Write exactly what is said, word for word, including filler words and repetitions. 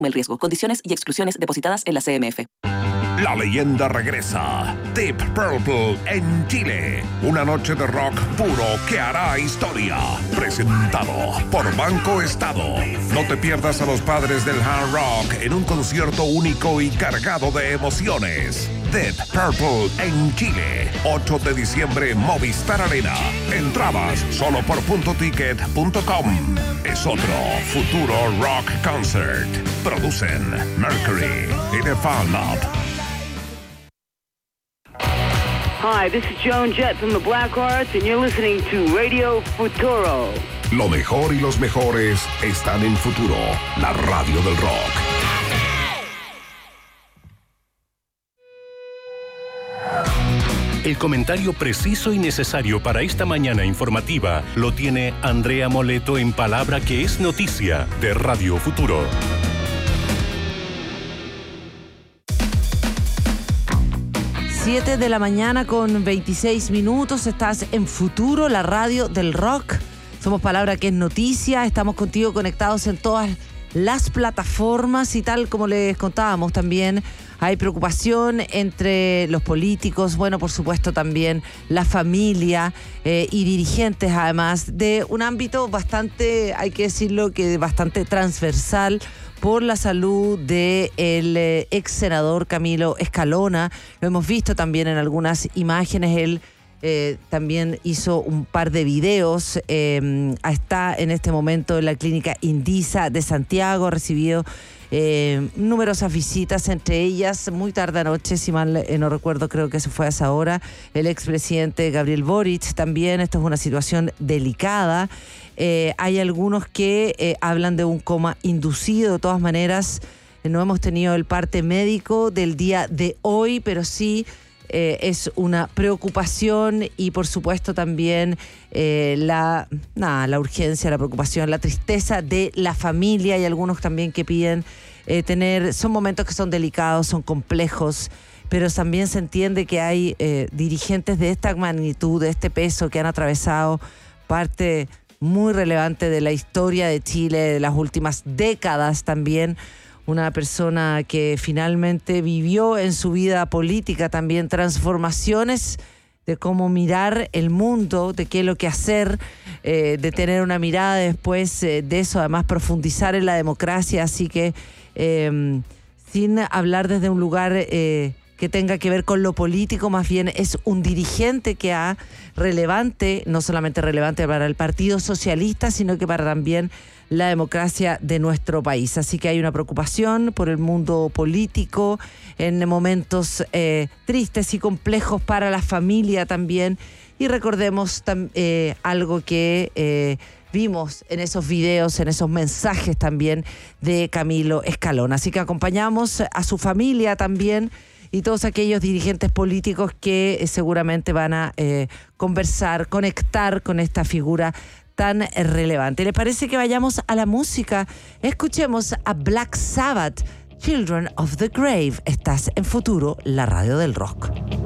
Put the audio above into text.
el riesgo. Condiciones y exclusiones depositadas en la C M F. La leyenda regresa. Deep Purple en Chile. Una noche de rock puro que hará historia. Presentado por Banco Estado. No te pierdas a los padres del hard rock en un concierto único y cargado de emociones. Deep Purple en Chile. ocho de diciembre, Movistar Arena. Entradas solo por punto ticket punto com. Es otro futuro rock concert. Producen Mercury y The Fan Lab. Hi, this is Joan Jett from the Black Arts, and you're listening to Radio Futuro. Lo mejor y los mejores están en Futuro, la radio del rock. El comentario preciso y necesario para esta mañana informativa lo tiene Andrea Moleto en Palabra que es Noticia de Radio Futuro. siete de la mañana con veintiséis minutos, estás en Futuro, la radio del rock. Somos Palabra que es Noticia, estamos contigo conectados en todas las plataformas y tal como les contábamos también hay preocupación entre los políticos, bueno, por supuesto también la familia eh, y dirigentes además de un ámbito bastante, hay que decirlo, que bastante transversal por la salud del eh, ex senador Camilo Escalona. Lo hemos visto también en algunas imágenes. Él eh, también hizo un par de videos. Eh, está en este momento en la clínica Indisa de Santiago. Ha recibido eh, numerosas visitas, entre ellas muy tarde anoche, si mal eh, no recuerdo, creo que se fue a esa hora, el expresidente Gabriel Boric. También esto es una situación delicada. Eh, hay algunos que eh, hablan de un coma inducido. De todas maneras, eh, no hemos tenido el parte médico del día de hoy, pero sí eh, es una preocupación y por supuesto también eh, la, nada, la urgencia, la preocupación, la tristeza de la familia. Hay algunos también que piden eh, tener, son momentos que son delicados, son complejos, pero también se entiende que hay eh, dirigentes de esta magnitud, de este peso, que han atravesado parte muy relevante de la historia de Chile, de las últimas décadas también. Una persona que finalmente vivió en su vida política también transformaciones de cómo mirar el mundo, de qué es lo que hacer, eh, de tener una mirada después eh, de eso, además profundizar en la democracia. Así que eh, sin hablar desde un lugar eh, que tenga que ver con lo político, más bien es un dirigente que ha relevante, no solamente relevante para el Partido Socialista, sino que para también la democracia de nuestro país. Así que hay una preocupación por el mundo político en momentos eh, tristes y complejos para la familia también. Y recordemos tam, eh, algo que eh, vimos en esos videos, en esos mensajes también de Camilo Escalona. Así que acompañamos a su familia también y todos aquellos dirigentes políticos que eh, seguramente van a eh, conversar, conectar con esta figura tan relevante. ¿Le parece que vayamos a la música? Escuchemos a Black Sabbath, Children of the Grave. Estás en Futuro, la radio del rock.